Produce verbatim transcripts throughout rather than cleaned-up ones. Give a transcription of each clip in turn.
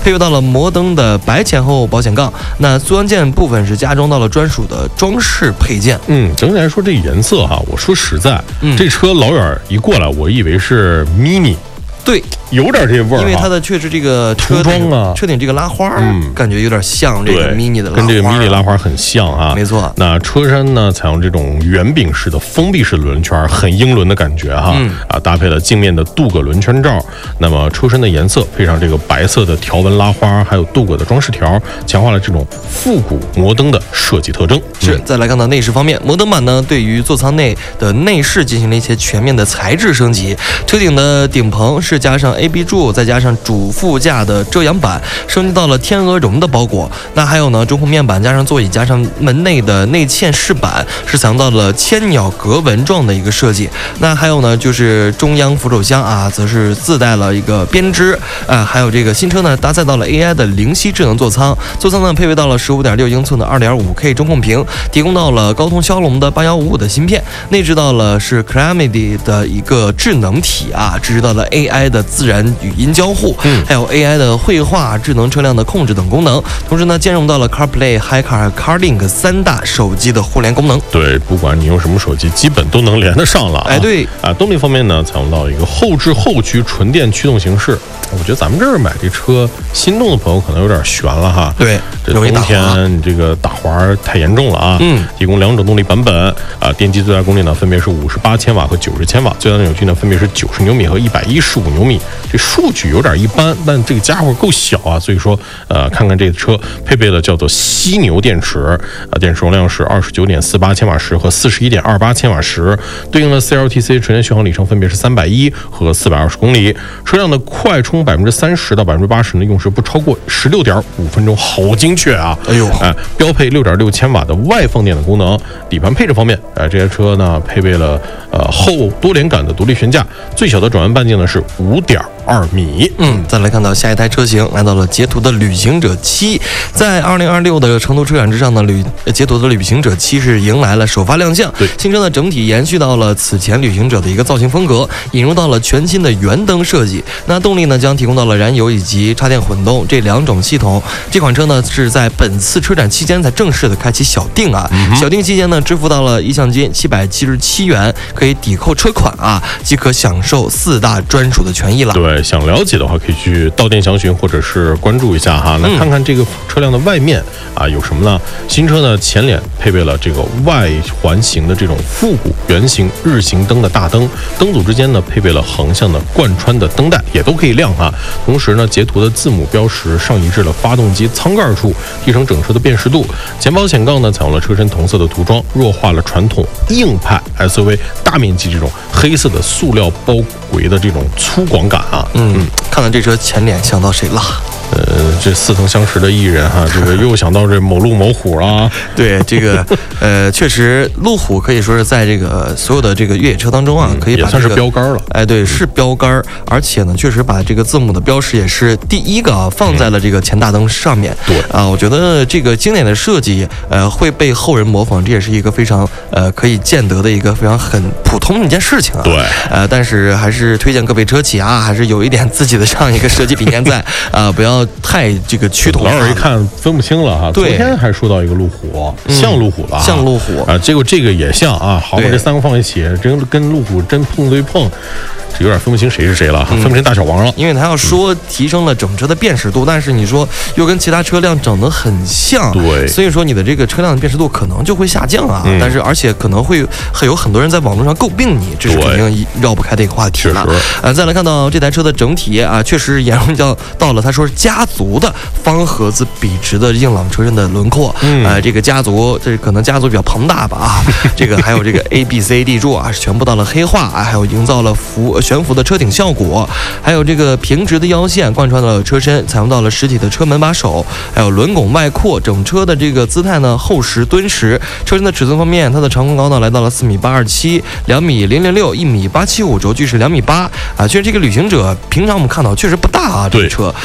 配备到了摩登的白前后保险杠。那速安键部分是加装到了专属的装饰配件。 嗯，整体来说这颜色哈，我说实在，嗯、这车老远一过来，我以为是 mini。 对， 有点这味儿， 因为它的确实这个涂装啊， 车顶这个拉花，嗯，感觉有点像这个 mini 的拉花， 跟这个 mini 拉花很像啊。 没错。 那车身呢，采用这种圆柄式的封闭式轮圈，很英伦的感觉哈。嗯、啊，搭配了镜面的镀铬轮圈罩。那么车身的颜色配上这个白色的条纹拉花，还有镀铬的装饰条，强化了这种复古摩登的设计特征。 是。再来看到内饰方面，摩登版呢对于座舱内的内饰进行了一些全面的材质升级，车顶的顶棚是加上 A B 柱，再加上主副驾的遮阳板，升级到了天鹅绒的包裹。那还有呢，中控面板加上座椅加上门内的内嵌饰板，是采用到了千鸟格纹状的一个设计。那还有呢，就是中央扶手箱啊，则是自带了一个编织啊，还有这个新车呢搭载到了 A I 的灵犀智能座舱，座舱呢配备到了 十五点六英寸的 二点五 K 中控屏，提供到了高通骁龙的八一五五的芯片，内置到了是 Clarity 的一个智能体啊，支持到了 A I 的自然语音交互，嗯，还有 A I 的绘画、智能车辆的控制等功能。同时呢，兼容到了 CarPlay、HiCar、CarLink 三大手机的互联功能。 对，不管你用什么手机，基本都能连得上了、啊。 哎，对啊，动力方面呢，采用到一个后置后驱纯电驱动形式。我觉得咱们这儿买这车，心动的朋友可能有点悬了哈。 对， 这冬天你这个打滑太严重了啊。嗯，提供两种动力版本啊，电机最大功率呢分别是五十八千瓦和九十千瓦，最大扭矩呢分别是九十牛米和一百一十五牛米。这数据有点一般，但这个家伙够小啊，所以说呃，看看这个车配备了叫做犀牛电池啊，电池容量是二十九点四八千瓦时和四十一点二八千瓦时，对应的 C L T C 纯电续航里程分别是三百一和四百二十公里。车辆的快充百分之三十到百分之八十呢，用时不超过十六点五分钟，好精确啊！ 哎呦， 哎、呃，标配六点六千瓦的外放电的功能。底盘配置方面，呃，这些车呢配备了呃后多连杆的独立悬架，最小的转弯半径呢是五点二米。 嗯，再来看到下一台车型，来到了捷途的旅行者七。在二零二六的成都车展之上呢，旅捷途的旅行者七是迎来了首发亮相。 对， 新车呢整体延续到了此前旅行者的一个造型风格，引入到了全新的圆灯设计。那动力呢将提供到了燃油以及插电混动这两种系统。这款车呢是在本次车展期间才正式的开启小定啊，嗯、小定期间呢支付到了意向金七百七十七元，可以抵扣车款啊，即可享受四大专属的权益了。 对，想了解的话可以去到店详询或者是关注一下哈。那看看这个车辆的外面啊有什么呢？新车呢前脸配备了这个外环形的这种复古圆形日行灯的大灯，灯组之间呢配备了横向的贯穿的灯带，也都可以亮哈。同时呢，捷途的字母标识上移至了发动机舱盖处，提升整车的辨识度。前保险杠呢采用了车身同色的涂装，弱化了传统硬派 S U V 大面积这种黑色的塑料包围的这种粗犷感啊。 嗯，嗯看到这车前脸想到谁了？ 呃，这似曾相识的艺人哈，这个又想到这某路某虎啊。 对，这个呃，确实路虎可以说是在这个所有的这个越野车当中啊，可以把、这个、 也算是标杆了。 哎，对，是标杆，而且呢，确实把这个字母的标识也是第一个啊放在了这个前大灯上面。 对啊，我觉得这个经典的设计，呃，会被后人模仿，这也是一个非常呃可以见得的一个非常很普通的一件事情啊。 对， 呃，但是还是推荐各位车企啊，还是有一点自己的这样一个设计理念在啊、呃，不要太这个趋同。 老耳一看分不清了哈。 对， 昨天还说到一个路虎，嗯、像路虎了， 像路虎啊，结果这个也像啊，好把这三个放一起，真跟路虎真碰对碰。这有点分不清谁是谁了，嗯、分不清大小王了。 因为他要说提升了整车的辨识度，嗯、但是你说又跟其他车辆长得很像， 对， 所以说你的这个车辆的辨识度可能就会下降啊。 嗯、 但是而且可能会会有很多人在网络上诟病你，这是肯定绕不开的一个话题了。呃，再来看到这台车的整体啊，确实沿用到到了他说是家族的方盒子笔直的硬朗车身的轮廓。嗯，呃，这个家族这可能家族比较庞大吧啊，这个还有这个 A B C D 柱啊是全部到了黑化啊，还有营造了浮。悬浮的车顶效果，还有这个平直的腰线贯穿到了车身，采用到了实体的车门把手，还有轮拱外扩，整车的这个姿态呢厚实敦实。车身的尺寸方面，它的长宽高呢来到了四米八二七，两米零零六，一米八七五，轴距是两米八啊。确实这个旅行者平常我们看到确实不大啊，这个车，呃，那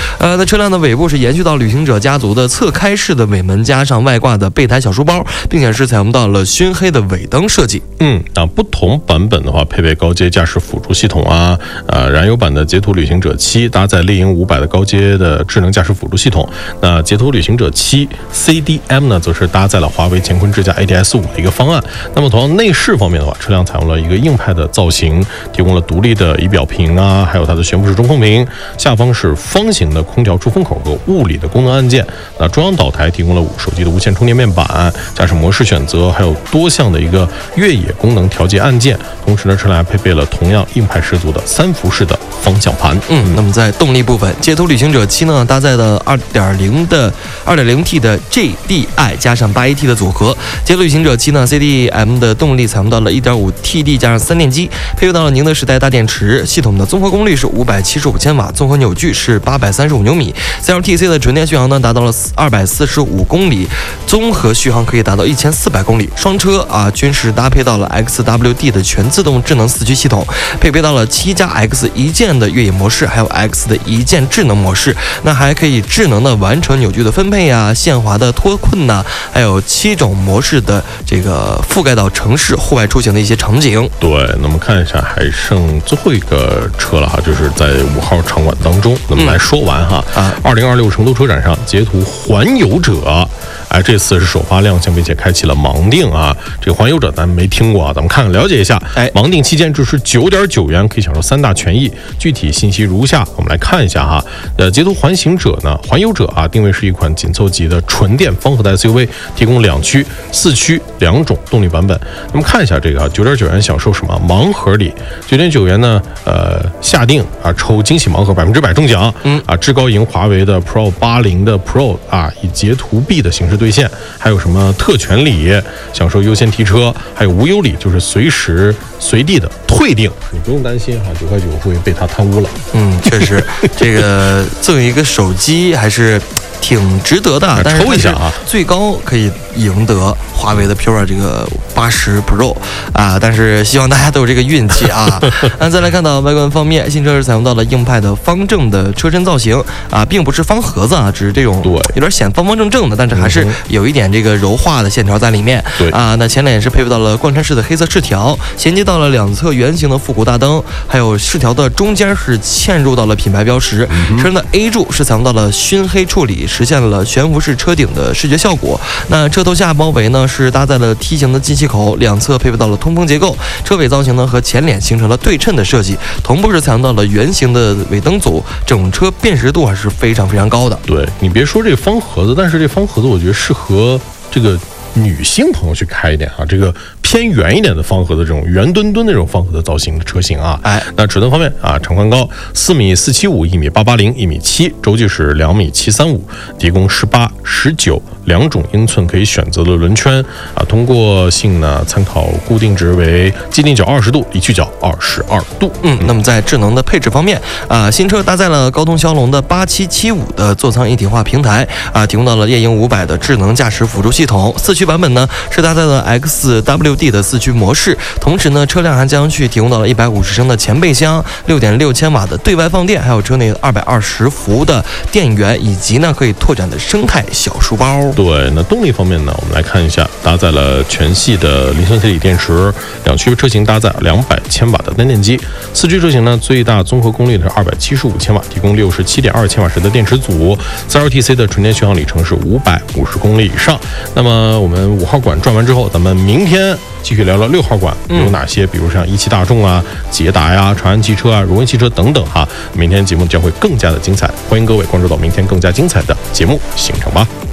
车辆的尾部是延续到旅行者家族的侧开式的尾门，加上外挂的备胎小书包，并且是采用到了熏黑的尾灯设计。 嗯，那不同版本的话，配备高阶驾驶辅助系统啊，呃，燃油版的捷途旅行者七搭载猎鹰五百的高阶的智能驾驶辅助系统，那捷途旅行者七 C D M 呢，则是搭载了华为乾坤智驾 A D S 五的一个方案。那么同样内饰方面的话，车辆采用了一个硬派的造型，提供了独立的仪表屏啊，还有它的悬浮式中控屏，下方是方形的空调出风口和物理的功能按键。那中央岛台提供了手机的无线充电面板，驾驶模式选择，还有多项的一个越野功能调节按键。同时呢，车辆还配备了同样硬派十足的三辐式的方向盘。 嗯，那么在动力部分，捷途旅行者七呢搭载了 二点零 的 二点零 T 的 G D I 加上 八 A T 的组合。捷途旅行者七呢 C D M 的动力采用到了 一点五 T D 加上三电机，配合到了宁德时代大电池，系统的综合功率是五百七十五千瓦，综合扭矩是八百三十五牛米。C L T C 的纯电续航呢达到了二百四十五公里，综合续航可以达到一千四百公里。双车啊均是搭配到了 X W D 的全自动智能四驱系统，配备到了七加 X 一键的越野模式，还有 X 的一键智能模式。那还可以智能的完成扭矩的分配啊，限滑的脱困呐、啊，还有七种模式的这个覆盖到城市户外出行的一些场景。 对，那么看一下还剩最后一个车了哈，就是在五号场馆当中，那么来说完哈。啊，二零二六成都车展上，捷途环游者，哎，这次是首发亮相，并且开启了盲定啊。这个环游者咱没听过啊，咱们看看了解一下。哎，盲定期间只是九点九元可以享受三大权益，具体信息如下，我们来看一下哈。呃，捷途环行者呢，环游者啊，定位是一款紧凑级的纯电方盒的 S U V， 提供两驱、四驱两种动力版本。那么看一下这个啊，九点九元享受什么？盲盒里九点九元呢，呃，下定啊抽惊喜盲盒，百分之百中奖。嗯啊，至高赢华为的 Pro 八零的 Pro 啊，以捷途 B 的形式兑现。还有什么特权礼，享受优先提车，还有无忧礼，就是随时随地的退订，你不用担心哈，九块九会被他贪污了。 嗯，确实，这个赠一个手机还是挺值得的，但是抽一下啊， 最高可以赢得华为的 Pure 这个八十 Pro 啊，但是希望大家都有这个运气啊。那再来看到外观方面，新车是采用到了硬派的方正的车身造型啊，并不是方盒子啊，只是这种对有点显方方正正的，但是还是有一点这个柔化的线条在里面。 对啊，那前脸是配备到了贯穿式的黑色饰条，衔接到了两侧圆形的复古大灯，还有饰条的中间是嵌入到了品牌标识。嗯、车身的 A 柱是采用到了熏黑处理，实现了悬浮式车顶的视觉效果。那车头下包围呢是搭载了梯形的进气口，两侧配备到了通风结构。车尾造型呢和前脸形成了对称的设计，同步是采用到了圆形的尾灯组，整车辨识度还是非常非常高的。 对，你别说这个方盒子，但是这方盒子我觉得适合这个女性朋友去开一点啊，这个偏圆一点的方盒的这种圆墩墩的这种方盒的造型的车型啊。 哎， 那尺寸方面啊，长宽高四米四七五、一米八八零、一米七，轴距是两米七三五，提供十八、十九两种英寸可以选择的轮圈啊。通过性呢，参考固定值为既定角二十度，离去角二十二度。 嗯，那么在智能的配置方面啊，新车搭载了高通骁龙的八七七五的座舱一体化平台啊，提供到了猎鹰五百的智能驾驶辅助系统。四驱版本呢是搭载了 X W D 的四驱模式，同时呢车辆还将去提供到了一百五十升的前备箱、六点六千瓦的对外放电，还有车内二百二十伏的电源，以及呢可以拓展的生态小书包。 对，那动力方面呢，我们来看一下，搭载了全系的磷酸铁锂电池，两驱车型搭载两百千瓦的单电机，四驱车型呢最大综合功率是二百七十五千瓦，提供六十七点二千瓦时的电池组 ，C L T C 的纯电续航里程是五百五十公里以上。那么我们五号馆转完之后，咱们明天继续聊聊六号馆有哪些，比如像一汽大众啊、捷达呀、长安汽车啊、荣威汽车等等哈。明天节目将会更加的精彩，欢迎各位关注到明天更加精彩的节目行程吧。